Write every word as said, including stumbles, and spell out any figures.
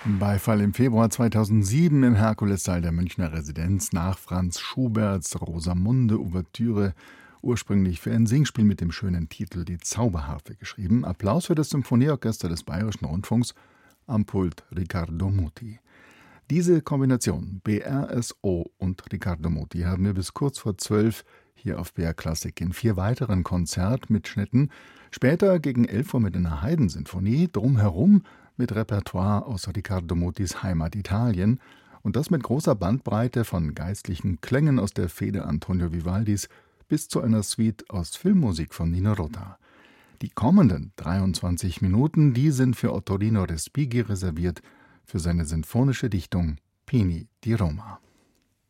Beifall im Februar zweitausendsieben im Herkulessaal der Münchner Residenz nach Franz Schuberts Rosamunde-Ouvertüre, ursprünglich für ein Singspiel mit dem schönen Titel Die Zauberharfe geschrieben. Applaus für das Symphonieorchester des Bayerischen Rundfunks, am Pult Riccardo Muti. Diese Kombination B R S O und Riccardo Muti haben wir bis kurz vor zwölf hier auf B R Klassik in vier weiteren Konzertmitschnitten, später gegen elf Uhr mit einer Haydn-Sinfonie, drumherum mit Repertoire aus Riccardo Mutis Heimat Italien, und das mit großer Bandbreite von geistlichen Klängen aus der Fehde Antonio Vivaldis bis zu einer Suite aus Filmmusik von Nino Rota. Die kommenden dreiundzwanzig Minuten, die sind für Ottorino Respighi reserviert, für seine sinfonische Dichtung Pini di Roma.